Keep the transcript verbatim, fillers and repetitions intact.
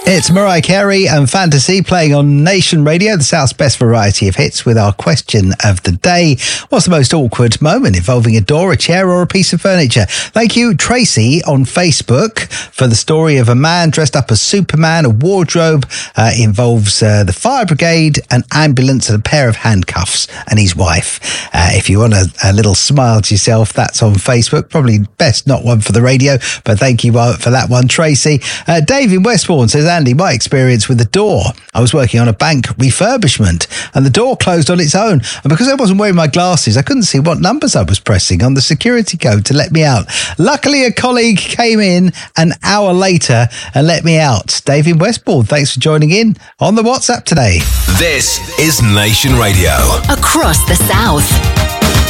It's Mariah Carey and Fantasy playing on Nation Radio, the South's best variety of hits, with our question of the day. What's the most awkward moment involving a door, a chair or a piece of furniture? Thank you, Tracy, on Facebook for the story of a man dressed up as Superman. A wardrobe uh, involves uh, the fire brigade, an ambulance and a pair of handcuffs and his wife. Uh, if you want a, a little smile to yourself, that's on Facebook. Probably best not one for the radio, but thank you uh, for that one, Tracy. Uh, Dave in Westbourne says, Andy, my experience with the door. I was working on a bank refurbishment and the door closed on its own. And because I wasn't wearing my glasses, I couldn't see what numbers I was pressing on the security code to let me out. Luckily, a colleague came in an hour later and let me out. Dave in Westbourne, thanks for joining in on the WhatsApp today. This is Nation Radio. Across the South.